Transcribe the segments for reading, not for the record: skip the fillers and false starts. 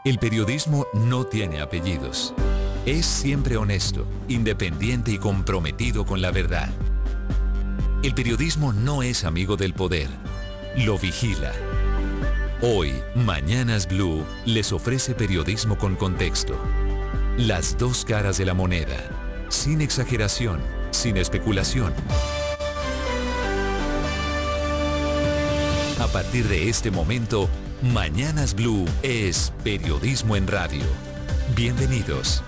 El periodismo no tiene apellidos. Es siempre honesto, independiente y comprometido con la verdad. El periodismo no es amigo del poder, lo vigila. Hoy, Mañanas Blue les ofrece periodismo con contexto. Las dos caras de la moneda, sin exageración, sin especulación. A partir de este momento, Mañanas Blue es periodismo en radio. Bienvenidos.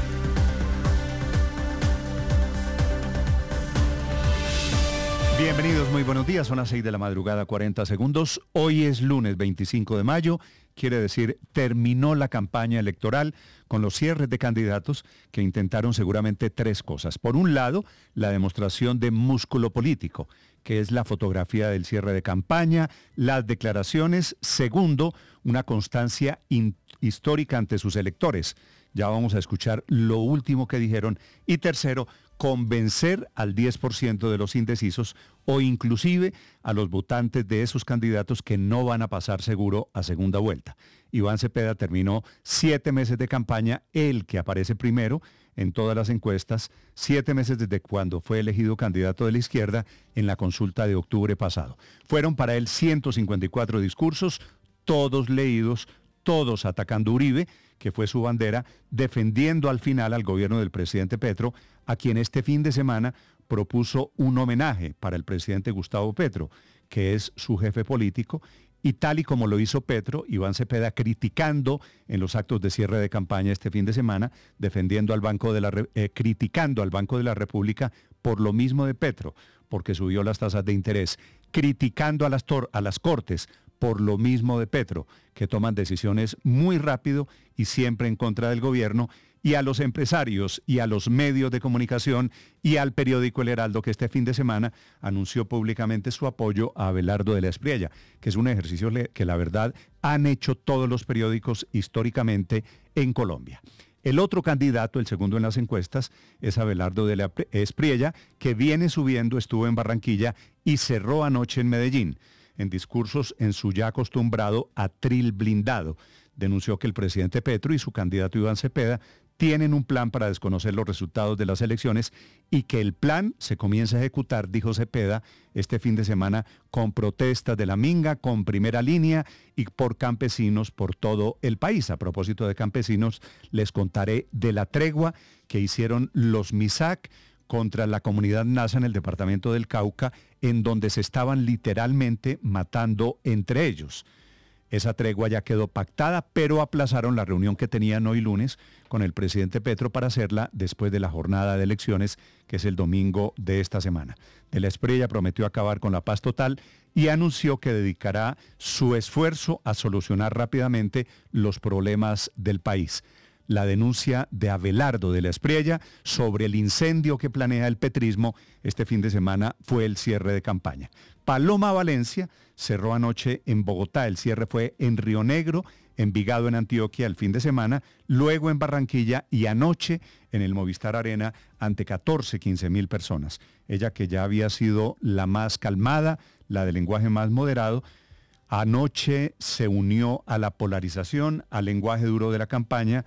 Bienvenidos, muy buenos días, son las 6 de la madrugada, 40 segundos. Hoy es lunes 25 de mayo, quiere decir terminó la campaña electoral con los cierres de candidatos que intentaron seguramente tres cosas. Por un lado, la demostración de músculo político, que es la fotografía del cierre de campaña, las declaraciones. Segundo, una constancia histórica ante sus electores. Ya vamos a escuchar lo último que dijeron. Y tercero, convencer al 10% de los indecisos o inclusive a los votantes de esos candidatos que no van a pasar seguro a segunda vuelta. Iván Cepeda terminó 7 meses de campaña, el que aparece primero en todas las encuestas, 7 meses desde cuando fue elegido candidato de la izquierda en la consulta de octubre pasado. Fueron para él 154 discursos, todos leídos, todos atacando a Uribe, que fue su bandera, defendiendo al final al gobierno del presidente Petro, a quien este fin de semana propuso un homenaje para el presidente Gustavo Petro, que es su jefe político, y tal y como lo hizo Petro, Iván Cepeda criticando en los actos de cierre de campaña este fin de semana, criticando al Banco de la República por lo mismo de Petro, porque subió las tasas de interés, criticando a las Cortes por lo mismo de Petro, que toman decisiones muy rápido y siempre en contra del gobierno, y a los empresarios y a los medios de comunicación y al periódico El Heraldo, que este fin de semana anunció públicamente su apoyo a Abelardo de la Espriella, que es un ejercicio que la verdad han hecho todos los periódicos históricamente en Colombia. El otro candidato, el segundo en las encuestas, es Abelardo de la Espriella, que viene subiendo, estuvo en Barranquilla y cerró anoche en Medellín. En discursos en su ya acostumbrado atril blindado, denunció que el presidente Petro y su candidato Iván Cepeda tienen un plan para desconocer los resultados de las elecciones y que el plan se comienza a ejecutar, dijo Cepeda, este fin de semana con protestas de la Minga, con Primera Línea y por campesinos por todo el país. A propósito de campesinos, les contaré de la tregua que hicieron los MISAC contra la comunidad Nasa en el departamento del Cauca, en donde se estaban literalmente matando entre ellos. Esa tregua ya quedó pactada, pero aplazaron la reunión que tenían hoy lunes con el presidente Petro para hacerla después de la jornada de elecciones, que es el domingo de esta semana. De la Espriella prometió acabar con la paz total y anunció que dedicará su esfuerzo a solucionar rápidamente los problemas del país. La denuncia de Abelardo de la Espriella sobre el incendio que planea el petrismo este fin de semana fue el cierre de campaña. Paloma Valencia cerró anoche en Bogotá, el cierre fue en Río Negro, Envigado en Antioquia el fin de semana, luego en Barranquilla y anoche en el Movistar Arena ante 15 mil personas. Ella, que ya había sido la más calmada, la de lenguaje más moderado, anoche se unió a la polarización, al lenguaje duro de la campaña,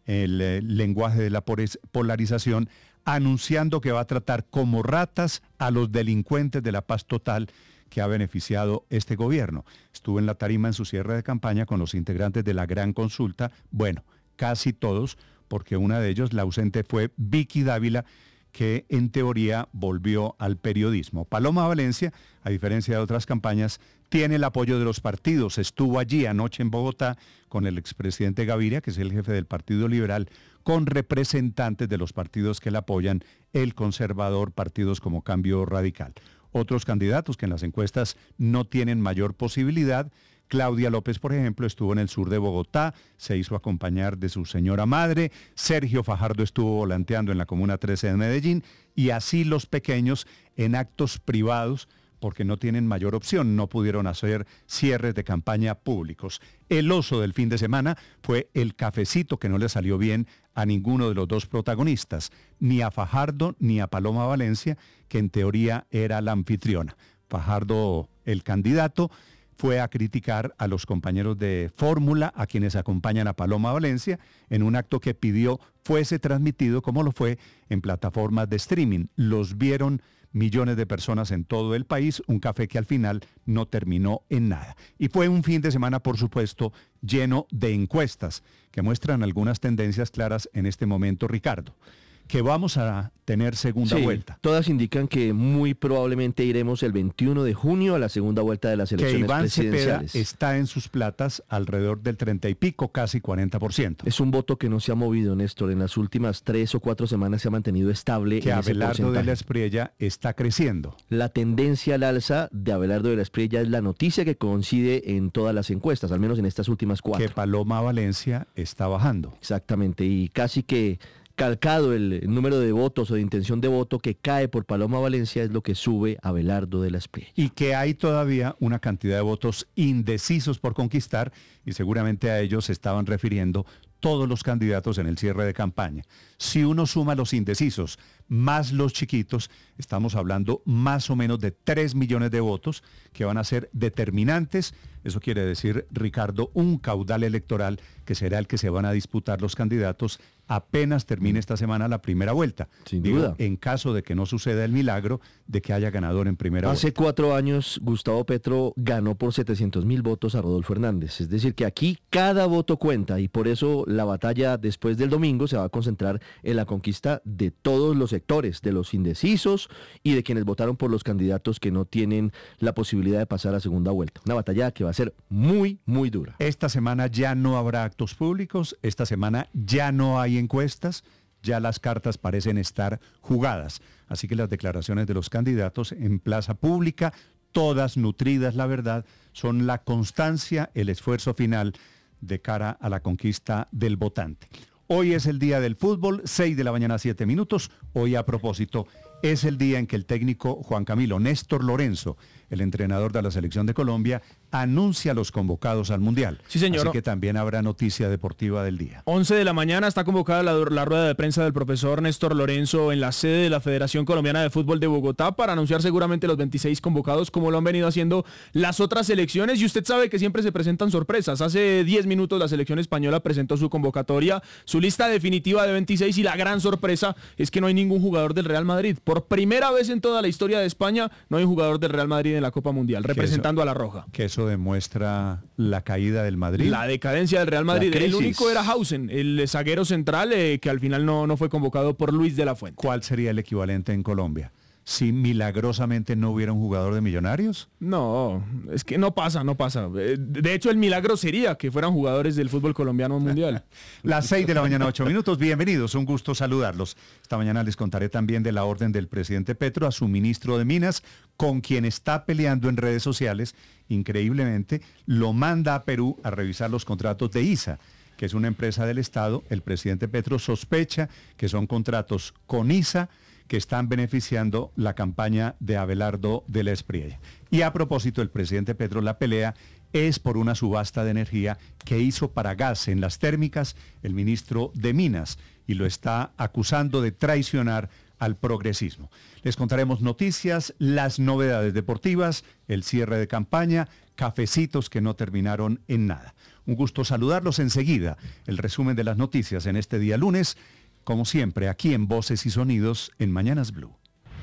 el lenguaje de la polarización, anunciando que va a tratar como ratas a los delincuentes de la paz total que ha beneficiado este gobierno. Estuvo en la tarima en su cierre de campaña con los integrantes de la gran consulta, bueno, casi todos, porque una de ellos, la ausente, fue Vicky Dávila, que en teoría volvió al periodismo. Paloma Valencia, a diferencia de otras campañas, tiene el apoyo de los partidos. Estuvo allí anoche en Bogotá con el expresidente Gaviria, que es el jefe del Partido Liberal, con representantes de los partidos que la apoyan, el conservador, partidos como Cambio Radical. Otros candidatos que en las encuestas no tienen mayor posibilidad: Claudia López, por ejemplo, estuvo en el sur de Bogotá, se hizo acompañar de su señora madre. Sergio Fajardo estuvo volanteando en la Comuna 13 de Medellín, y así los pequeños en actos privados, porque no tienen mayor opción, no pudieron hacer cierres de campaña públicos. El oso del fin de semana fue el cafecito que no le salió bien a ninguno de los dos protagonistas, ni a Fajardo ni a Paloma Valencia, que en teoría era la anfitriona. Fajardo, el candidato, fue a criticar a los compañeros de Fórmula, a quienes acompañan a Paloma Valencia, en un acto que pidió fuese transmitido como lo fue en plataformas de streaming. Los vieron millones de personas en todo el país, un café que al final no terminó en nada. Y fue un fin de semana, por supuesto, lleno de encuestas que muestran algunas tendencias claras en este momento, Ricardo. Que vamos a tener segunda vuelta. Todas indican que muy probablemente iremos el 21 de junio a la segunda vuelta de las elecciones que Iván presidenciales. Cepeda está en sus platas alrededor del 30 y pico, casi 40%. Es un voto que no se ha movido, Néstor. En las últimas 3 o 4 semanas se ha mantenido estable. Que en ese Abelardo de la porcentaje. Espriella está creciendo. La tendencia al alza de Abelardo de la Espriella es la noticia que coincide en todas las encuestas, al menos en estas últimas 4. Que Paloma Valencia está bajando. Exactamente, y casi que calcado el número de votos o de intención de voto que cae por Paloma Valencia es lo que sube Abelardo de la Espriella. Y que hay todavía una cantidad de votos indecisos por conquistar, y seguramente a ellos se estaban refiriendo todos los candidatos en el cierre de campaña. Si uno suma los indecisos más los chiquitos, estamos hablando más o menos de 3 millones de votos que van a ser determinantes. Eso quiere decir, Ricardo, un caudal electoral que será el que se van a disputar los candidatos apenas termine esta semana la primera vuelta. Sin duda. En caso de que no suceda el milagro de que haya ganador en primera vuelta. Hace 4 años, Gustavo Petro ganó por 700.000 votos a Rodolfo Hernández. Es decir, que aquí cada voto cuenta y por eso la batalla después del domingo se va a concentrar en la conquista de todos los sectores, de los indecisos y de quienes votaron por los candidatos que no tienen la posibilidad de pasar a segunda vuelta. Una batalla que va a ser muy, muy dura. Esta semana ya no habrá actos públicos, esta semana ya no hay encuestas, ya las cartas parecen estar jugadas. Así que las declaraciones de los candidatos en plaza pública, todas nutridas, la verdad, son la constancia, el esfuerzo final de cara a la conquista del votante. Hoy es el día del fútbol, 6 de la mañana, 7 minutos. Hoy, a propósito, es el día en que el técnico Juan Camilo Néstor Lorenzo, el entrenador de la Selección de Colombia, anuncia los convocados al Mundial. Sí, señor. Así que también habrá noticia deportiva del día. 11 de la mañana está convocada la rueda de prensa del profesor Néstor Lorenzo en la sede de la Federación Colombiana de Fútbol de Bogotá para anunciar seguramente los 26 convocados como lo han venido haciendo las otras selecciones, y usted sabe que siempre se presentan sorpresas. Hace 10 minutos la selección española presentó su convocatoria, su lista definitiva de 26, y la gran sorpresa es que no hay ningún jugador del Real Madrid. Por primera vez en toda la historia de España no hay un jugador del Real Madrid en la Copa Mundial representando a la Roja. Que eso demuestra la caída del Madrid. La decadencia del Real Madrid. El único era Hausen, el zaguero central que al final no fue convocado por Luis de la Fuente. ¿Cuál sería el equivalente en Colombia? Si milagrosamente no hubiera un jugador de Millonarios. No, es que no pasa. De hecho, el milagro sería que fueran jugadores del fútbol colombiano mundial. Las 6 de la mañana, 8 minutos. Bienvenidos, un gusto saludarlos. Esta mañana les contaré también de la orden del presidente Petro a su ministro de Minas, con quien está peleando en redes sociales. Increíblemente, lo manda a Perú a revisar los contratos de ISA, que es una empresa del Estado. El presidente Petro sospecha que son contratos con ISA que están beneficiando la campaña de Abelardo de la Espriella. Y a propósito, el presidente Petro, la pelea es por una subasta de energía que hizo para gas en las térmicas el ministro de Minas, y lo está acusando de traicionar al progresismo. Les contaremos noticias, las novedades deportivas, el cierre de campaña, cafecitos que no terminaron en nada. Un gusto saludarlos. Enseguida, el resumen de las noticias en este día lunes, como siempre, aquí en Voces y Sonidos en Mañanas Blue.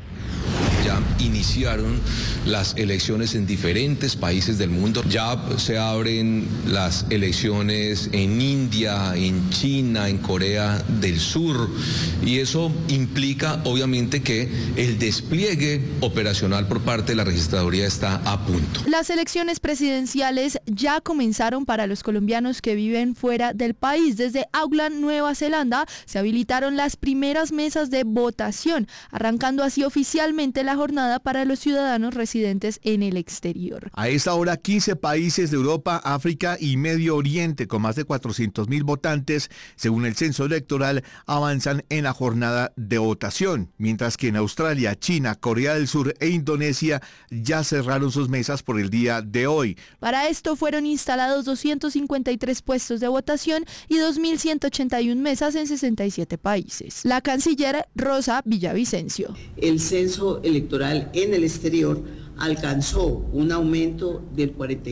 Ya iniciaron las elecciones en diferentes países del mundo. Ya se abren las elecciones en India, en China, en Corea del Sur. Y eso implica, obviamente, que el despliegue operacional por parte de la registraduría está a punto. Las elecciones presidenciales ya comenzaron para los colombianos que viven fuera del país. Desde Auckland, Nueva Zelanda, se habilitaron las primeras mesas de votación, arrancando así oficialmente la jornada para los ciudadanos residentes en el exterior. A esta hora, 15 países de Europa, África y Medio Oriente, con más de 400.000 votantes, según el censo electoral, avanzan en la jornada de votación, mientras que en Australia, China, Corea del Sur e Indonesia ya cerraron sus mesas por el día de hoy. Para esto fueron instalados 253 puestos de votación y 2.181 mesas en 67 países. La canciller Rosa Villavicencio. El censo electoral en el exterior alcanzó un aumento del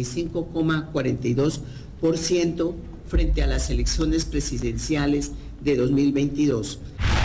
45,42% frente a las elecciones presidenciales de 2022.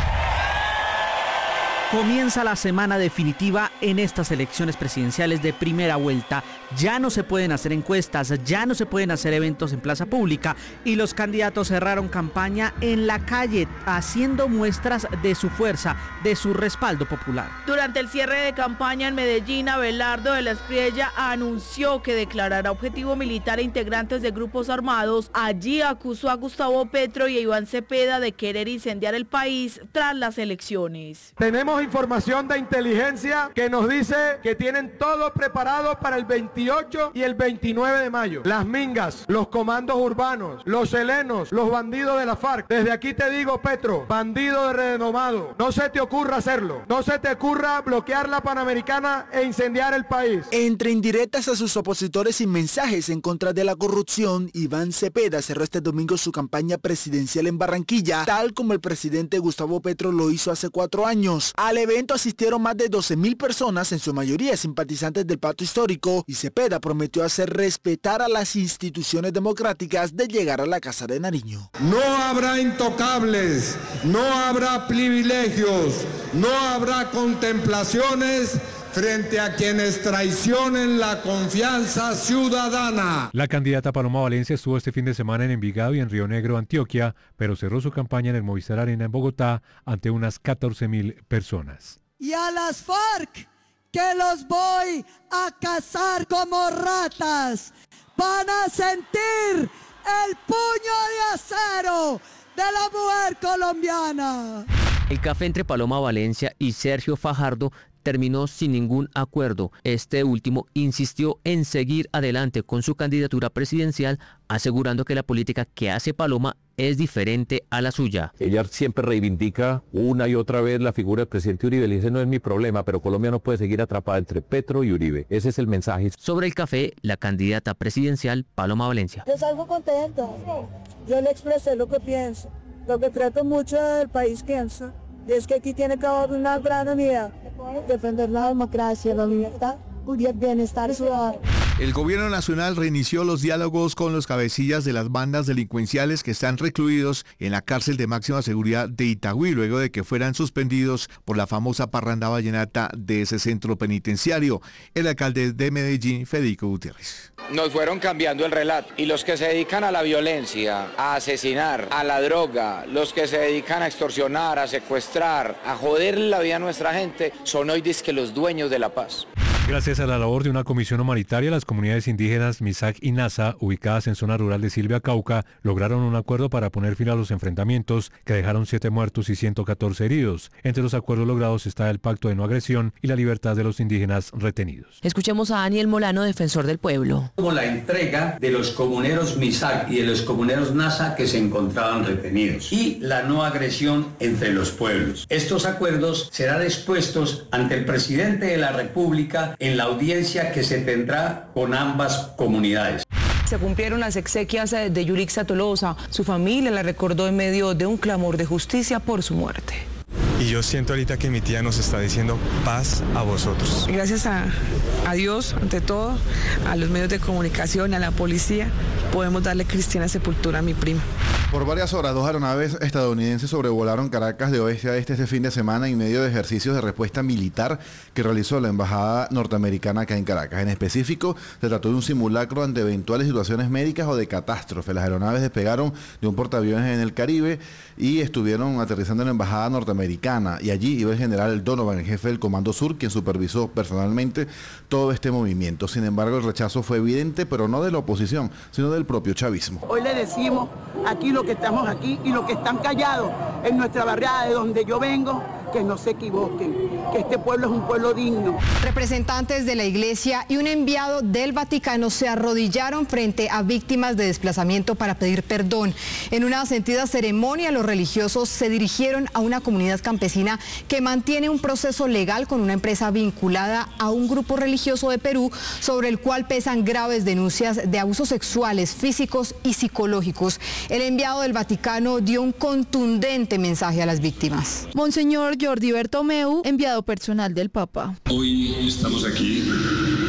Comienza la semana definitiva en estas elecciones presidenciales de primera vuelta. Ya no se pueden hacer encuestas, ya no se pueden hacer eventos en plaza pública y los candidatos cerraron campaña en la calle, haciendo muestras de su fuerza, de su respaldo popular. Durante el cierre de campaña en Medellín, Abelardo de la Espriella anunció que declarará objetivo militar a integrantes de grupos armados. Allí acusó a Gustavo Petro y a Iván Cepeda de querer incendiar el país tras las elecciones. Tenemos información de inteligencia que nos dice que tienen todo preparado para el 28 y el 29 de mayo. Las mingas, los comandos urbanos, los helenos, los bandidos de la FARC. Desde aquí te digo, Petro, bandido de renomado, no se te ocurra hacerlo. No se te ocurra bloquear la Panamericana e incendiar el país. Entre indirectas a sus opositores y mensajes en contra de la corrupción, Iván Cepeda cerró este domingo su campaña presidencial en Barranquilla, tal como el presidente Gustavo Petro lo hizo hace 4 años. Al evento asistieron más de 12.000 personas, en su mayoría simpatizantes del pacto histórico, y Cepeda prometió hacer respetar a las instituciones democráticas de llegar a la Casa de Nariño. No habrá intocables, no habrá privilegios, no habrá contemplaciones frente a quienes traicionen la confianza ciudadana. La candidata Paloma Valencia estuvo este fin de semana en Envigado y en Río Negro, Antioquia, pero cerró su campaña en el Movistar Arena en Bogotá ante unas 14.000 personas. Y a las FARC, que los voy a cazar como ratas, van a sentir el puño de acero de la mujer colombiana. El café entre Paloma Valencia y Sergio Fajardo terminó sin ningún acuerdo. Este último insistió en seguir adelante con su candidatura presidencial, asegurando que la política que hace Paloma es diferente a la suya. Ella siempre reivindica una y otra vez la figura del presidente Uribe. Le dice, no es mi problema, pero Colombia no puede seguir atrapada entre Petro y Uribe. Ese es el mensaje. Sobre el café, la candidata presidencial Paloma Valencia. Yo salgo contenta. Yo le expresé lo que pienso. Lo que trato mucho del país pienso. Y es que aquí tiene que haber una gran unidad. Defender la democracia, la libertad y el bienestar ciudadano. El gobierno nacional reinició los diálogos con los cabecillas de las bandas delincuenciales que están recluidos en la cárcel de máxima seguridad de Itagüí, luego de que fueran suspendidos por la famosa parranda vallenata de ese centro penitenciario. El alcalde de Medellín, Federico Gutiérrez. Nos fueron cambiando el relato y los que se dedican a la violencia, a asesinar, a la droga, los que se dedican a extorsionar, a secuestrar, a joder la vida a nuestra gente, son hoy dizque los dueños de la paz. Gracias a la labor de una comisión humanitaria, las comunidades indígenas Misak y Nasa, ubicadas en zona rural de Silvia, Cauca, lograron un acuerdo para poner fin a los enfrentamientos que dejaron 7 muertos y 114 heridos. Entre los acuerdos logrados está el pacto de no agresión y la libertad de los indígenas retenidos. Escuchemos a Daniel Molano, defensor del pueblo. Como la entrega de los comuneros Misak y de los comuneros Nasa que se encontraban retenidos y la no agresión entre los pueblos. Estos acuerdos serán expuestos ante el presidente de la República en la audiencia que se tendrá con ambas comunidades. Se cumplieron las exequias de Yurixa Tolosa. Su familia la recordó en medio de un clamor de justicia por su muerte. Y yo siento ahorita que mi tía nos está diciendo paz a vosotros. Gracias a Dios, ante todo, a los medios de comunicación, a la policía, podemos darle cristiana sepultura a mi prima. Por varias horas, 2 aeronaves estadounidenses sobrevolaron Caracas de oeste a este fin de semana en medio de ejercicios de respuesta militar que realizó la embajada norteamericana acá en Caracas. En específico, se trató de un simulacro ante eventuales situaciones médicas o de catástrofe. Las aeronaves despegaron de un portaaviones en el Caribe y estuvieron aterrizando en la embajada norteamericana. Y allí iba el general Donovan, el jefe del Comando Sur, quien supervisó personalmente todo este movimiento. Sin embargo, el rechazo fue evidente, pero no de la oposición, sino del propio chavismo. Hoy le decimos aquí lo que estamos aquí y los que están callados en nuestra barriada de donde yo vengo, que no se equivoquen, que este pueblo es un pueblo digno. Representantes de la Iglesia y un enviado del Vaticano se arrodillaron frente a víctimas de desplazamiento para pedir perdón. En una sentida ceremonia, los religiosos se dirigieron a una comunidad campesina que mantiene un proceso legal con una empresa vinculada a un grupo religioso de Perú, sobre el cual pesan graves denuncias de abusos sexuales, físicos y psicológicos. El enviado del Vaticano dio un contundente mensaje a las víctimas. Monseñor Jordi Bertomeu, enviado personal del Papa. Hoy estamos aquí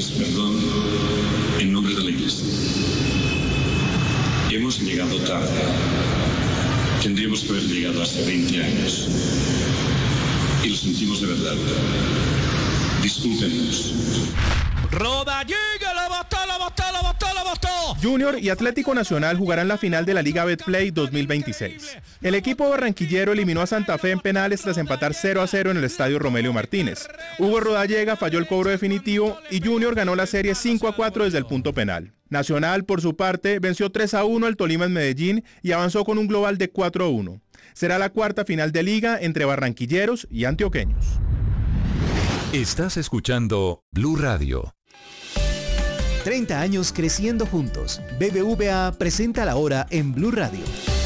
pedirles perdón en nombre de la Iglesia. Hemos llegado tarde. Tendríamos que haber llegado hace 20 años. Y lo sentimos de verdad. Discúlpenos. Rodallega, la bastó. Junior y Atlético Nacional jugarán la final de la Liga Betplay 2026. El equipo barranquillero eliminó a Santa Fe en penales tras empatar 0-0 en el estadio Romelio Martínez. Hugo Rodallega falló el cobro definitivo y Junior ganó la serie 5-4 desde el punto penal. Nacional, por su parte, venció 3-1 al Tolima en Medellín y avanzó con un global de 4-1. Será la cuarta final de liga entre barranquilleros y antioqueños. Estás escuchando Blue Radio. 30 años creciendo juntos. BBVA presenta la hora en Blue Radio.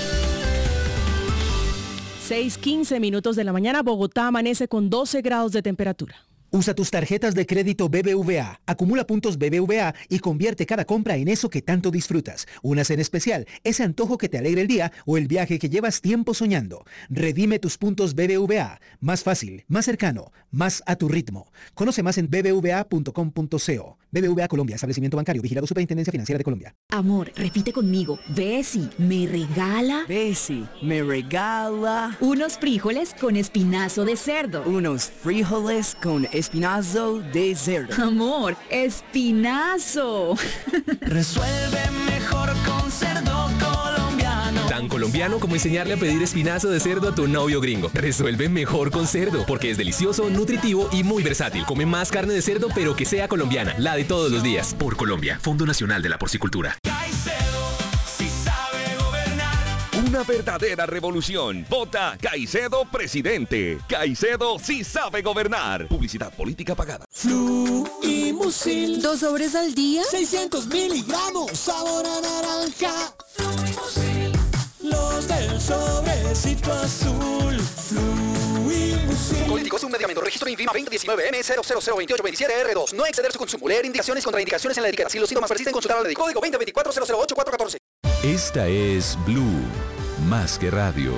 6:15 minutos de la mañana. Bogotá amanece con 12 grados de temperatura. Usa tus tarjetas de crédito BBVA, acumula puntos BBVA y convierte cada compra en eso que tanto disfrutas. Unas en especial, ese antojo que te alegra el día o el viaje que llevas tiempo soñando. Redime tus puntos BBVA. Más fácil, más cercano, más a tu ritmo. Conoce más en bbva.com.co. BBVA Colombia, establecimiento bancario, vigilado Superintendencia Financiera de Colombia. Amor, repite conmigo. Bessie, ¿me regala? Bessie, ¿me regala? Unos frijoles con espinazo de cerdo. Unos frijoles con espinazo de cerdo. Amor, espinazo. Resuelve mejor con cerdo colombiano. Tan colombiano como enseñarle a pedir espinazo de cerdo a tu novio gringo. Resuelve mejor con cerdo, porque es delicioso, nutritivo y muy versátil. Come más carne de cerdo, pero que sea colombiana, la de todos los días. Por Colombia, Fondo Nacional de la Porcicultura. Una verdadera revolución. Vota Caicedo presidente. Caicedo sí sabe gobernar. Publicidad política pagada. Fluimusil. 2 sobres al día. 600 miligramos. Sabor a naranja. Fluimusil. Los del sobrecito azul. Fluimusil. Político es un medicamento. Registro INVIMA 2019M002827R2. No exceder su consumo. Leer indicaciones y contraindicaciones en la etiqueta. Si los síntomas persisten, consultar al médico. Código 2024008414. Esta es Blue, más que radio.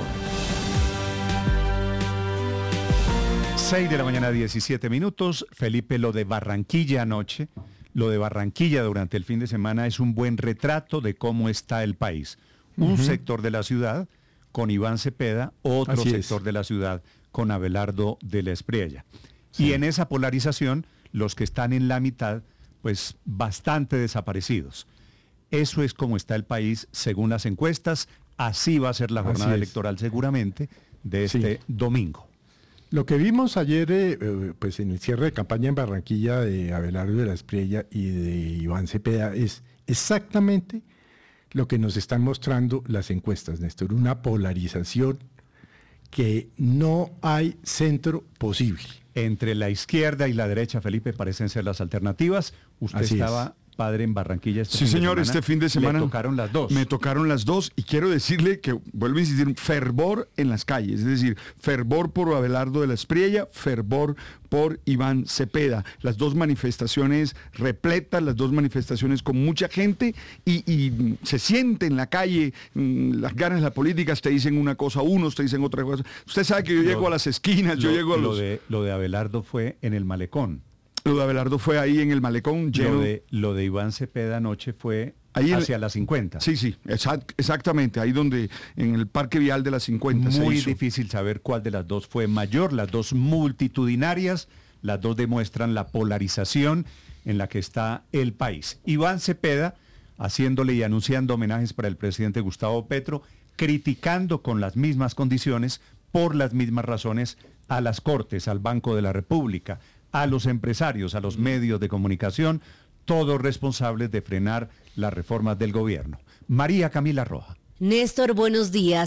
6 de la mañana, 17 minutos. Felipe, lo de Barranquilla anoche, lo de Barranquilla durante el fin de semana es un buen retrato de cómo está el país. Un sector de la ciudad con Iván Cepeda, otro sector de la ciudad con Abelardo de la Espriella. Sí. Y en esa polarización, los que están en la mitad, pues bastante desaparecidos. Eso es como está el país según las encuestas. Así va a ser la jornada electoral seguramente de este domingo. Lo que vimos ayer pues en el cierre de campaña en Barranquilla de Abelardo de la Espriella y de Iván Cepeda es exactamente lo que nos están mostrando las encuestas, Néstor. Una polarización que no hay centro posible. Entre la izquierda y la derecha, Felipe, parecen ser las alternativas. Usted estaba... padre en Barranquilla sí, señor, este fin de semana le tocaron las dos. Me tocaron las dos y quiero decirle que, vuelvo a insistir, fervor en las calles, es decir, fervor por Abelardo de la Espriella, fervor por Iván Cepeda. Las dos manifestaciones repletas, las dos manifestaciones con mucha gente y se siente en la calle las ganas de la política, te dicen una cosa unos, te dicen otra cosa. Usted sabe que yo llego a las esquinas, yo llego a los... Lo de Abelardo fue en el Malecón. Lo de Abelardo fue ahí en el Malecón lleno. Lo de Iván Cepeda anoche fue ahí hacia las 50. Sí, exactamente, ahí donde, en el Parque Vial de las 50 Muy difícil saber cuál de las dos fue mayor, las dos multitudinarias, las dos demuestran la polarización en la que está el país. Iván Cepeda haciéndole y anunciando homenajes para el presidente Gustavo Petro, criticando con las mismas condiciones, por las mismas razones, a las Cortes, al Banco de la República, a los empresarios, a los medios de comunicación, todos responsables de frenar las reformas del gobierno. María Camila Roja. Néstor, buenos días.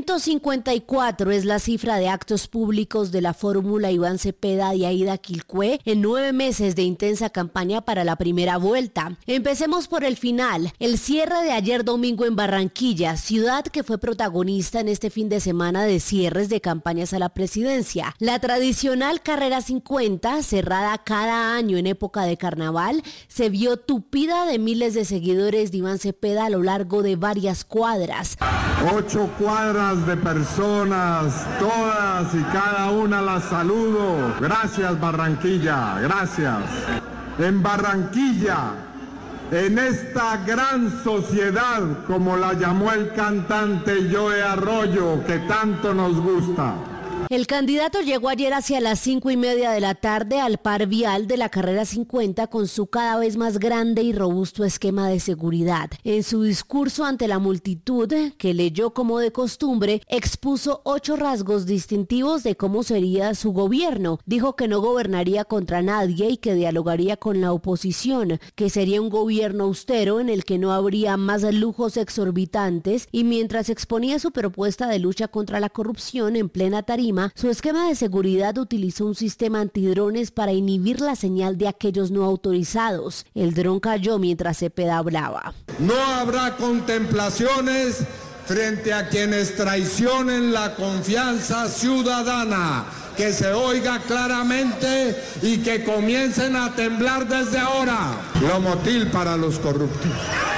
154 es la cifra de actos públicos de la fórmula Iván Cepeda y Aida Quilcué en 9 meses de intensa campaña para la primera vuelta. Empecemos por el final. El cierre de ayer domingo en Barranquilla, ciudad que fue protagonista en este fin de semana de cierres de campañas a la presidencia. La tradicional carrera 50, cerrada cada año en época de carnaval, se vio tupida de miles de seguidores de Iván Cepeda a lo largo de varias cuadras. 8 cuadras de personas, todas y cada una las saludo. Gracias Barranquilla, gracias. en Barranquilla, en esta gran sociedad, como la llamó el cantante Joe Arroyo, que tanto nos gusta. El candidato llegó ayer hacia las 5:30 de la tarde al par vial de la carrera 50 con su cada vez más grande y robusto esquema de seguridad. En su discurso ante la multitud, que leyó como de costumbre, expuso 8 rasgos distintivos de cómo sería su gobierno. Dijo que no gobernaría contra nadie y que dialogaría con la oposición, que sería un gobierno austero en el que no habría más lujos exorbitantes, y mientras exponía su propuesta de lucha contra la corrupción en plena tarima, su esquema de seguridad utilizó un sistema antidrones para inhibir la señal de aquellos no autorizados. El dron cayó mientras Cepeda hablaba. No habrá contemplaciones frente a quienes traicionen la confianza ciudadana. Que se oiga claramente y que comiencen a temblar desde ahora. Lomotil para los corruptos.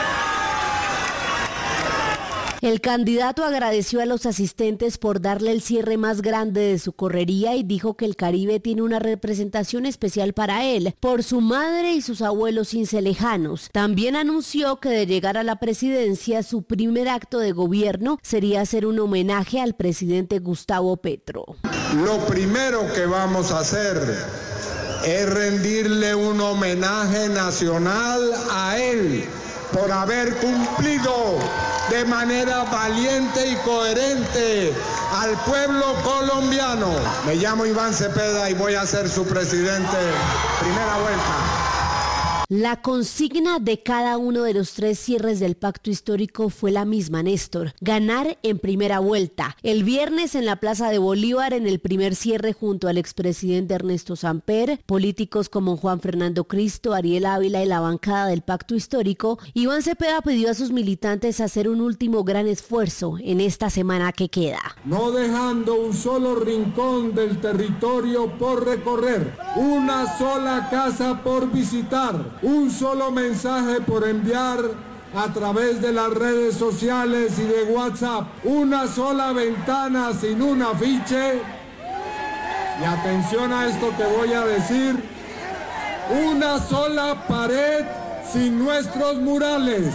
El candidato agradeció a los asistentes por darle el cierre más grande de su correría y dijo que el Caribe tiene una representación especial para él, por su madre y sus abuelos incelejanos. También anunció que de llegar a la presidencia, su primer acto de gobierno sería hacer un homenaje al presidente Gustavo Petro. Lo primero que vamos a hacer es rendirle un homenaje nacional a él por haber cumplido de manera valiente y coherente al pueblo colombiano. Me llamo Iván Cepeda y voy a ser su presidente. Primera vuelta. La consigna de cada uno de los 3 cierres del pacto histórico fue la misma, Néstor: ganar en primera vuelta. El viernes en la Plaza de Bolívar, en el primer cierre junto al expresidente Ernesto Samper, políticos como Juan Fernando Cristo, Ariel Ávila y la bancada del pacto histórico, Iván Cepeda pidió a sus militantes hacer un último gran esfuerzo en esta semana que queda. No dejando un solo rincón del territorio por recorrer, una sola casa por visitar, un solo mensaje por enviar a través de las redes sociales y de WhatsApp, una sola ventana sin un afiche, y atención a esto que voy a decir, una sola pared sin nuestros murales.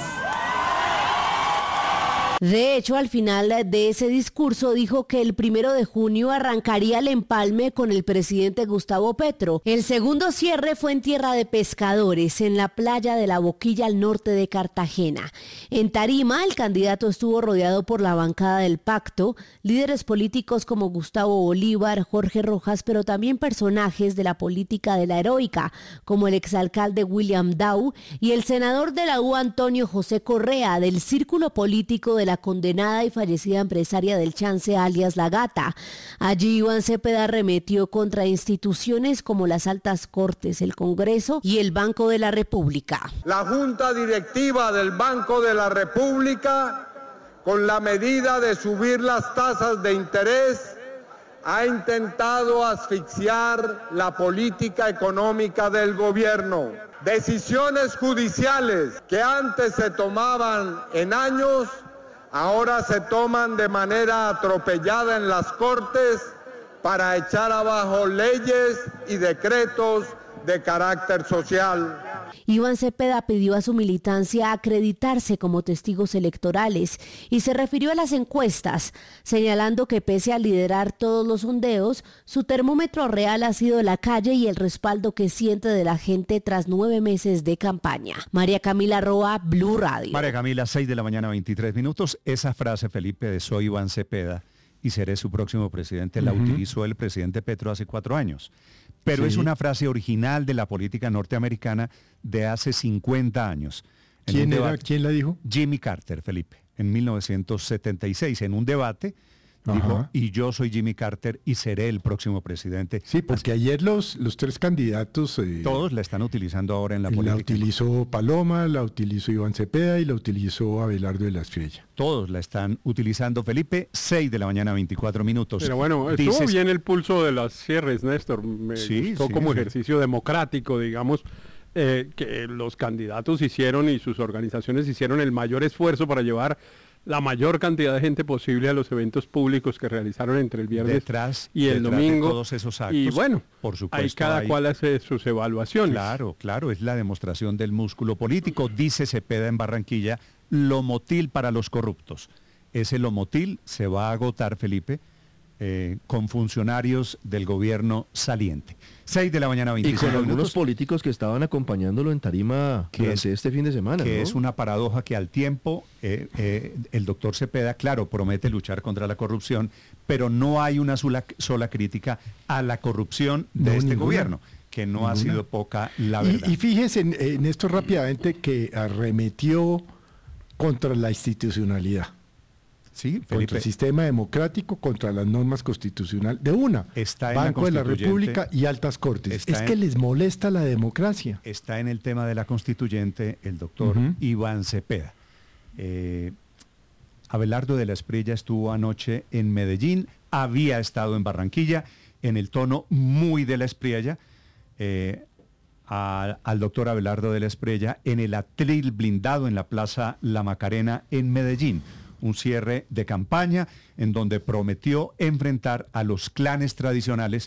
De hecho, al final de ese discurso dijo que el 1 de junio arrancaría el empalme con el presidente Gustavo Petro. El segundo cierre fue en tierra de pescadores, en la playa de La Boquilla al norte de Cartagena. En Tarima, el candidato estuvo rodeado por la bancada del pacto, líderes políticos como Gustavo Bolívar, Jorge Rojas, pero también personajes de la política de la heroica, como el exalcalde William Dow y el senador de la U, Antonio José Correa, del círculo político de la condenada y fallecida empresaria del Chance alias La Gata. Allí Iván Cepeda arremetió contra instituciones como las altas cortes, el Congreso y el Banco de la República. La Junta Directiva del Banco de la República, con la medida de subir las tasas de interés, ha intentado asfixiar la política económica del gobierno. Decisiones judiciales que antes se tomaban en años, ahora se toman de manera atropellada en las Cortes para echar abajo leyes y decretos de carácter social. Iván Cepeda pidió a su militancia acreditarse como testigos electorales y se refirió a las encuestas, señalando que pese a liderar todos los sondeos, su termómetro real ha sido la calle y el respaldo que siente de la gente tras 9 meses de campaña. María Camila Roa, Blue Radio. María Camila, 6 de la mañana, 23 minutos. Esa frase, Felipe, de soy Iván Cepeda y seré su próximo presidente, la utilizó el presidente Petro hace 4 años. Pero es una frase original de la política norteamericana de hace 50 años. ¿Quién la dijo? Jimmy Carter, Felipe, en 1976, en un debate. Dijo, y yo soy Jimmy Carter y seré el próximo presidente. Sí, porque ayer los 3 candidatos... todos la están utilizando ahora en la política. La utilizó Paloma, la utilizó Iván Cepeda y la utilizó Abelardo de la Espriella. Todos la están utilizando, Felipe. 6 de la mañana, 24 minutos. Pero bueno, estuvo bien el pulso de las cierres, Néstor. Me gustó como ejercicio democrático, digamos, que los candidatos hicieron y sus organizaciones hicieron el mayor esfuerzo para llevar la mayor cantidad de gente posible a los eventos públicos que realizaron entre el viernes y el domingo. De todos esos actos, y bueno, por supuesto, cada cual hace sus evaluaciones. Claro, es la demostración del músculo político. Dice Cepeda en Barranquilla, lomotil para los corruptos. Ese lomotil se va a agotar, Felipe, con funcionarios del gobierno saliente. 6 de la mañana, 25 minutos. Y con algunos minutos, políticos que estaban acompañándolo en tarima durante este fin de semana. Que ¿no? es una paradoja que al tiempo el doctor Cepeda, claro, promete luchar contra la corrupción, pero no hay una sola crítica a la corrupción de este gobierno, que no ha sido poca, la verdad. Y fíjense en esto rápidamente, que arremetió contra la institucionalidad. Sí, Felipe. Contra el sistema democrático, contra las normas constitucionales, está en Banco de la República y altas cortes. Es que les molesta la democracia. Está en el tema de la constituyente el doctor Iván Cepeda. Abelardo de la Espriella estuvo anoche en Medellín, había estado en Barranquilla, en el tono muy de la Espriella, al doctor Abelardo de la Espriella en el atril blindado en la Plaza La Macarena en Medellín. Un cierre de campaña en donde prometió enfrentar a los clanes tradicionales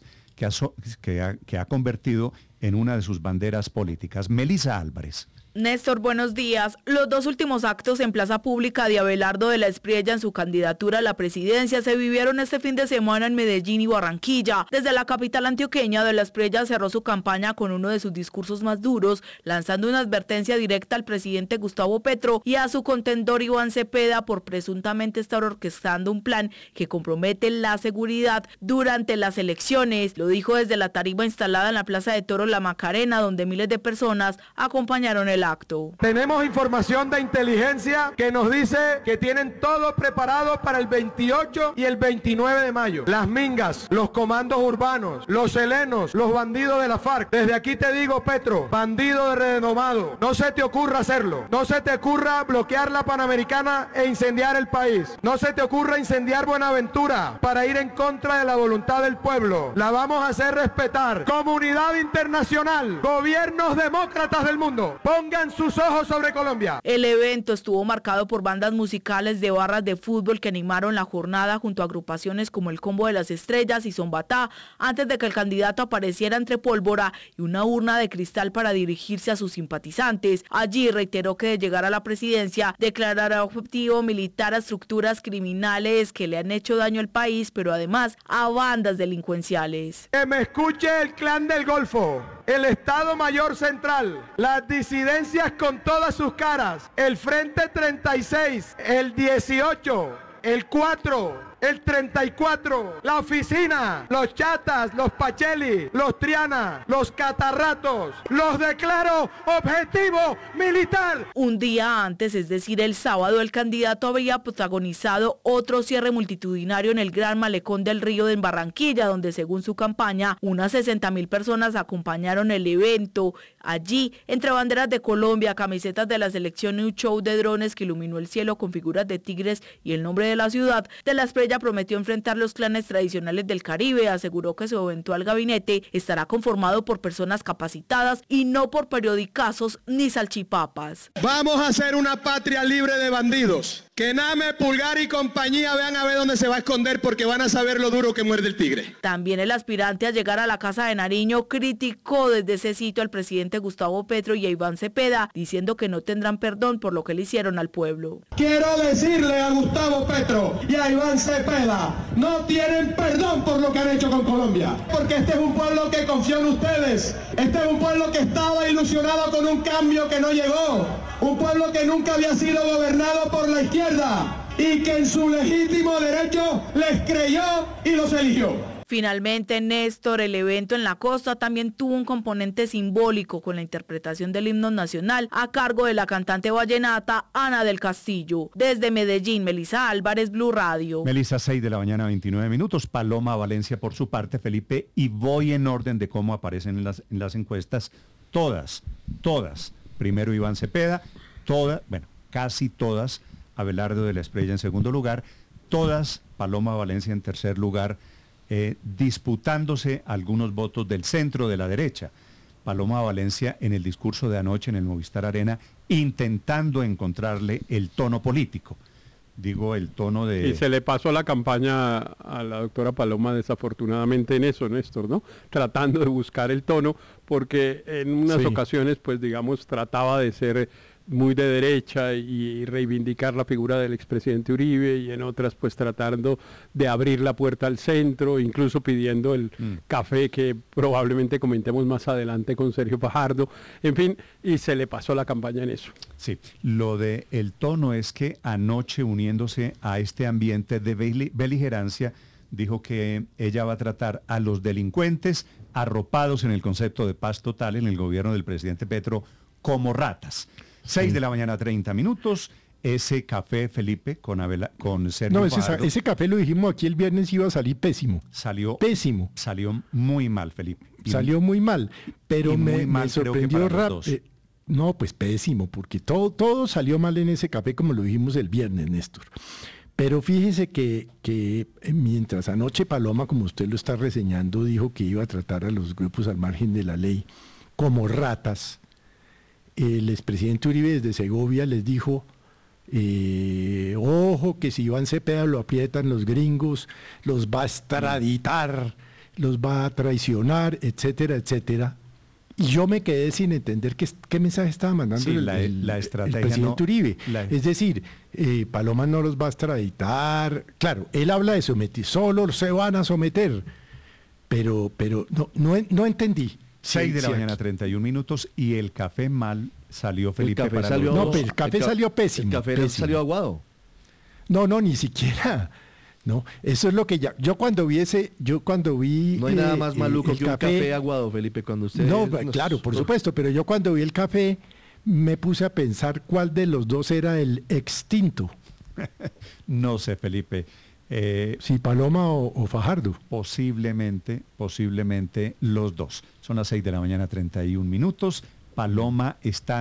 que ha convertido en una de sus banderas políticas. Melisa Álvarez. Néstor, buenos días. Los dos últimos actos en plaza pública de Abelardo de la Espriella en su candidatura a la presidencia se vivieron este fin de semana en Medellín y Barranquilla. Desde la capital antioqueña, de la Espriella cerró su campaña con uno de sus discursos más duros, lanzando una advertencia directa al presidente Gustavo Petro y a su contendor Iván Cepeda por presuntamente estar orquestando un plan que compromete la seguridad durante las elecciones. Lo dijo desde la tarima instalada en la Plaza de Toros La Macarena, donde miles de personas acompañaron el acto. Tenemos información de inteligencia que nos dice que tienen todo preparado para el 28 y el 29 de mayo. Las mingas, los comandos urbanos, los helenos, los bandidos de la FARC. Desde aquí te digo, Petro, bandido de renomado, no se te ocurra hacerlo. No se te ocurra bloquear la Panamericana e incendiar el país. No se te ocurra incendiar Buenaventura para ir en contra de la voluntad del pueblo. La vamos a hacer respetar. Comunidad internacional, gobiernos demócratas del mundo, pongan sus ojos sobre Colombia. El evento estuvo marcado por bandas musicales de barras de fútbol que animaron la jornada junto a agrupaciones como el Combo de las Estrellas y Zombatá, antes de que el candidato apareciera entre pólvora y una urna de cristal para dirigirse a sus simpatizantes. Allí reiteró que de llegar a la presidencia declarará objetivo militar a estructuras criminales que le han hecho daño al país, pero además a bandas delincuenciales. Que me escuche el Clan del Golfo, el Estado Mayor Central, las disidencias con todas sus caras, el Frente 36, el 18, el 4, el 34, la oficina, los chatas, los pacheli, los triana, los catarratos, los declaro objetivo militar. Un día antes, es decir, el sábado, el candidato había protagonizado otro cierre multitudinario en el Gran Malecón del Río de Barranquilla, donde según su campaña, unas 60.000 personas acompañaron el evento. Allí, entre banderas de Colombia, camisetas de la selección y un show de drones que iluminó el cielo con figuras de tigres y el nombre de la ciudad, de la Espriella prometió enfrentar los clanes tradicionales del Caribe. Aseguró que su eventual gabinete estará conformado por personas capacitadas y no por periodicazos ni salchipapas. Vamos a hacer una patria libre de bandidos. Que Name, Pulgar y compañía vean a ver dónde se va a esconder, porque van a saber lo duro que muerde el tigre. También el aspirante a llegar a la Casa de Nariño criticó desde ese sitio al presidente Gustavo Petro y a Iván Cepeda, diciendo que no tendrán perdón por lo que le hicieron al pueblo. Quiero decirle a Gustavo Petro y a Iván Cepeda, no tienen perdón por lo que han hecho con Colombia, porque este es un pueblo que confió en ustedes, este es un pueblo que estaba ilusionado con un cambio que no llegó, un pueblo que nunca había sido gobernado por la izquierda y que en su legítimo derecho les creyó y los eligió. Finalmente, Néstor, el evento en la costa también tuvo un componente simbólico con la interpretación del himno nacional a cargo de la cantante vallenata Ana del Castillo. Desde Medellín, Melisa Álvarez, Blue Radio. Melisa, 6 de la mañana, 29 minutos. Paloma Valencia por su parte, Felipe, y voy en orden de cómo aparecen en las encuestas. Todas. Primero Iván Cepeda, casi todas. Abelardo de la Espriella en segundo lugar. Todas, Paloma Valencia en tercer lugar. Disputándose algunos votos del centro de la derecha. Paloma Valencia en el discurso de anoche en el Movistar Arena intentando encontrarle el tono político. Digo, el tono de... Y se le pasó la campaña a la doctora Paloma desafortunadamente en eso, Néstor, ¿no? Tratando de buscar el tono, porque en unas ocasiones, pues digamos, trataba de ser muy de derecha y reivindicar la figura del expresidente Uribe, y en otras pues tratando de abrir la puerta al centro, incluso pidiendo el café que probablemente comentemos más adelante con Sergio Fajardo, en fin, y se le pasó la campaña en eso. Sí, lo de el tono es que anoche, uniéndose a este ambiente de beligerancia, dijo que ella va a tratar a los delincuentes arropados en el concepto de paz total en el gobierno del presidente Petro como ratas. 6 de la mañana, 30 minutos. Ese café, Felipe, con Sergio Fajardo. Ese café lo dijimos aquí el viernes, iba a salir pésimo. Salió pésimo. Salió muy mal, Felipe. Salió muy mal, pero me sorprendió rápido. No, pues pésimo, porque todo salió mal en ese café, como lo dijimos el viernes, Néstor. Pero fíjese que mientras anoche Paloma, como usted lo está reseñando, dijo que iba a tratar a los grupos al margen de la ley como ratas, el expresidente Uribe desde Segovia les dijo, ojo, que si Iván Cepeda lo aprietan los gringos, los va a extraditar, los va a traicionar, etcétera, etcétera. Y yo me quedé sin entender qué mensaje estaba mandando la estrategia, el presidente Uribe. Es decir, Paloma no los va a extraditar. Claro, él habla de someter, solo se van a someter. Pero no entendí. 6 de la mañana, 31 minutos, y el café mal salió, Felipe. El café salió pésimo. El café salió aguado. No, ni siquiera. No, eso es lo que yo cuando vi no hay nada más maluco que un café aguado, Felipe, cuando usted... No, claro, por supuesto, pero yo cuando vi el café me puse a pensar cuál de los dos era el extinto. No sé, Felipe. Si Paloma o Fajardo. Posiblemente los dos. Son las 6 de la mañana, 31 minutos. Paloma está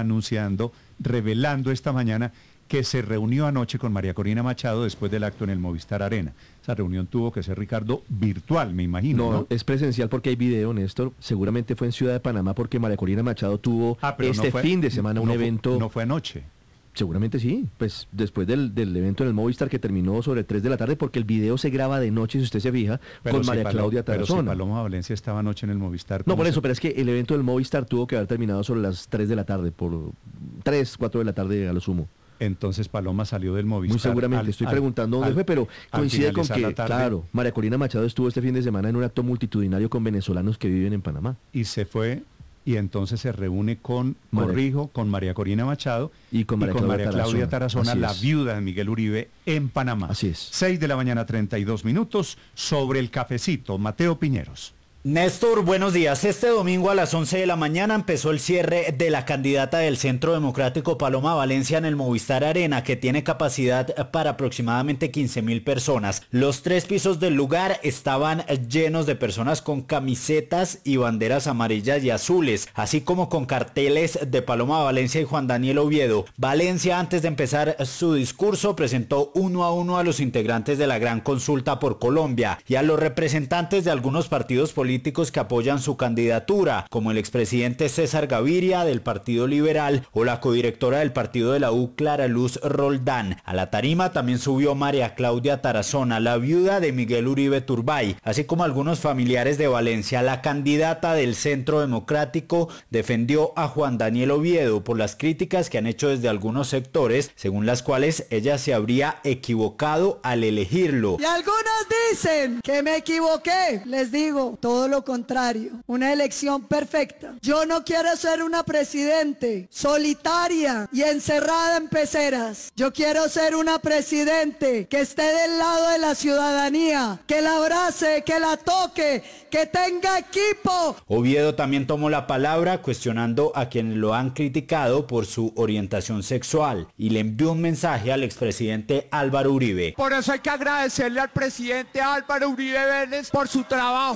revelando esta mañana que se reunió anoche con María Corina Machado después del acto en el Movistar Arena. Esa reunión tuvo que ser, Ricardo, virtual, me imagino, ¿no? Es presencial porque hay video, Néstor. Seguramente fue en Ciudad de Panamá porque María Corina Machado tuvo fin de semana un evento... No fue anoche. Seguramente sí, pues después del evento en el Movistar que terminó sobre 3 de la tarde, porque el video se graba de noche, si usted se fija, con María Claudia Tarazona. Pero si Paloma Valencia estaba anoche en el Movistar. No, por eso, pero es que el evento del Movistar tuvo que haber terminado sobre las 3 de la tarde, por 3, 4 de la tarde a lo sumo. Entonces Paloma salió del Movistar. Muy seguramente, estoy preguntando dónde fue, pero coincide con que, claro, María Corina Machado estuvo este fin de semana en un acto multitudinario con venezolanos que viven en Panamá. Y se fue... Y entonces se reúne con María Corina Machado y con María Claudia Tarazona, la viuda de Miguel Uribe, en Panamá. Así es. 6 de la mañana, 32 minutos, sobre el cafecito. Mateo Piñeros. Néstor, buenos días. Este domingo a las 11 de la mañana empezó el cierre de la candidata del Centro Democrático Paloma Valencia en el Movistar Arena, que tiene capacidad para aproximadamente 15.000 personas. Los 3 pisos del lugar estaban llenos de personas con camisetas y banderas amarillas y azules, así como con carteles de Paloma Valencia y Juan Daniel Oviedo. Valencia, antes de empezar su discurso, presentó uno a uno a los integrantes de la Gran Consulta por Colombia y a los representantes de algunos partidos políticos que apoyan su candidatura, como el expresidente César Gaviria del Partido Liberal o la codirectora del partido de la U, Clara Luz Roldán. A la tarima también subió María Claudia Tarazona, la viuda de Miguel Uribe Turbay, así como algunos familiares de Valencia. La candidata del Centro Democrático defendió a Juan Daniel Oviedo por las críticas que han hecho desde algunos sectores, según las cuales ella se habría equivocado al elegirlo. Y algunos dicen que me equivoqué. Les digo, todo lo contrario, una elección perfecta. Yo no quiero ser una presidente solitaria y encerrada en peceras. Yo quiero ser una presidente que esté del lado de la ciudadanía, que la abrace, que la toque, que tenga equipo. Oviedo también tomó la palabra cuestionando a quienes lo han criticado por su orientación sexual y le envió un mensaje al expresidente Álvaro Uribe. Por eso hay que agradecerle al presidente Álvaro Uribe Vélez por su trabajo incansable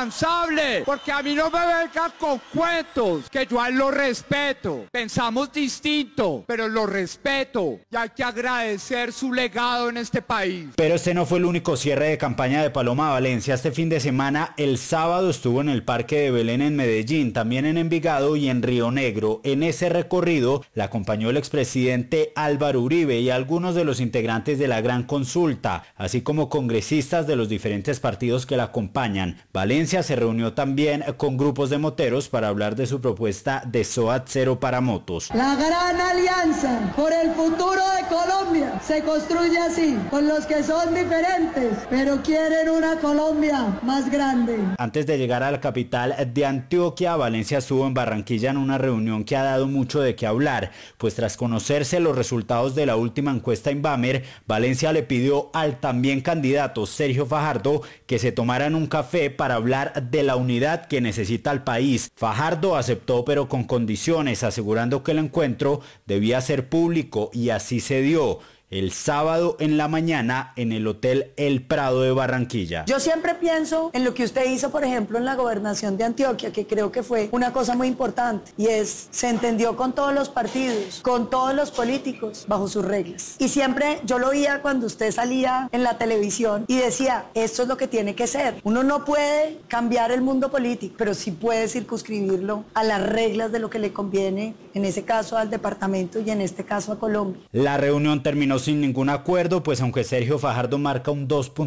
incansable, porque a mí no me vengan con cuentos, que yo a él lo respeto. Pensamos distinto, pero lo respeto y hay que agradecer su legado en este país. Pero este no fue el único cierre de campaña de Paloma Valencia. Este fin de semana, el sábado estuvo en el Parque de Belén en Medellín, también en Envigado y en Río Negro. En ese recorrido la acompañó el expresidente Álvaro Uribe y algunos de los integrantes de la Gran Consulta, así como congresistas de los diferentes partidos que la acompañan. Valencia se reunió también con grupos de moteros para hablar de su propuesta de SOAT cero para motos. La gran alianza por el futuro de Colombia se construye así, con los que son diferentes, pero quieren una Colombia más grande. Antes de llegar a la capital de Antioquia, Valencia estuvo en Barranquilla en una reunión que ha dado mucho de qué hablar, pues tras conocerse los resultados de la última encuesta Inbamer, Valencia le pidió al también candidato Sergio Fajardo que se tomaran un café para hablar de la unidad que necesita el país. Fajardo aceptó, pero con condiciones, asegurando que el encuentro debía ser público, y así se dio el sábado en la mañana en el Hotel El Prado de Barranquilla. Yo siempre pienso en lo que usted hizo, por ejemplo, en la gobernación de Antioquia, que creo que fue una cosa muy importante, y se entendió con todos los partidos, con todos los políticos, bajo sus reglas. Y siempre yo lo oía cuando usted salía en la televisión y decía, esto es lo que tiene que ser. Uno no puede cambiar el mundo político, pero sí puede circunscribirlo a las reglas de lo que le conviene, en ese caso al departamento y en este caso a Colombia. La reunión terminó sin ningún acuerdo, pues aunque Sergio Fajardo marca un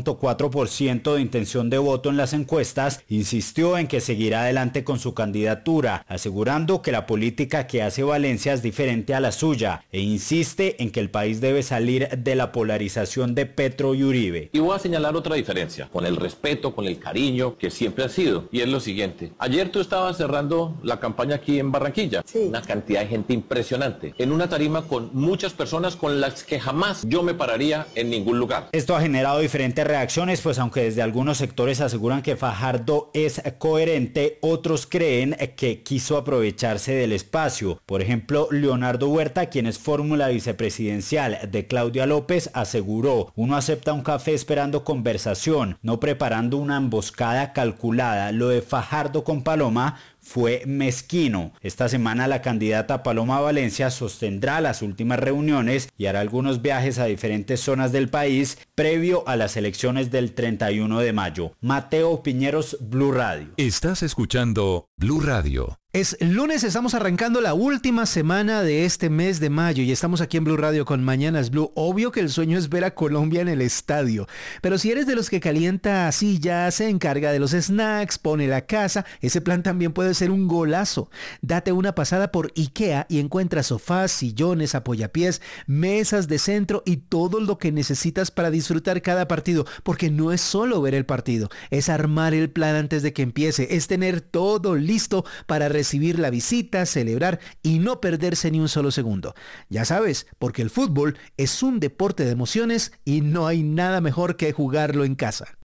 2.4% de intención de voto en las encuestas, insistió en que seguirá adelante con su candidatura, asegurando que la política que hace Valencia es diferente a la suya, e insiste en que el país debe salir de la polarización de Petro y Uribe. Y voy a señalar otra diferencia, con el respeto, con el cariño que siempre ha sido, y es lo siguiente. Ayer tú estabas cerrando la campaña aquí en Barranquilla, una cantidad de gente impresionante, en una tarima con muchas personas con las que jamás yo me pararía en ningún lugar. Esto ha generado diferentes reacciones, pues aunque desde algunos sectores aseguran que Fajardo es coherente, otros creen que quiso aprovecharse del espacio. Por ejemplo, Leonardo Huerta, quien es fórmula vicepresidencial de Claudia López, aseguró: uno acepta un café esperando conversación, no preparando una emboscada calculada. Lo de Fajardo con Paloma fue mezquino. Esta semana la candidata Paloma Valencia sostendrá las últimas reuniones y hará algunos viajes a diferentes zonas del país previo a las elecciones del 31 de mayo. Mateo Piñeros, Blue Radio. Estás escuchando Blue Radio. Es lunes, estamos arrancando la última semana de este mes de mayo y estamos aquí en Blue Radio con Mañanas Blue. Obvio que el sueño es ver a Colombia en el estadio, pero si eres de los que calienta sillas, se encarga de los snacks, pone la casa, ese plan también puede ser un golazo. Date una pasada por IKEA y encuentra sofás, sillones, apoyapiés, mesas de centro y todo lo que necesitas para disfrutar cada partido, porque no es solo ver el partido, es armar el plan antes de que empiece, es tener todo listo para recibir la visita, celebrar y no perderse ni un solo segundo. Ya sabes, porque el fútbol es un deporte de emociones y no hay nada mejor que jugarlo en casa.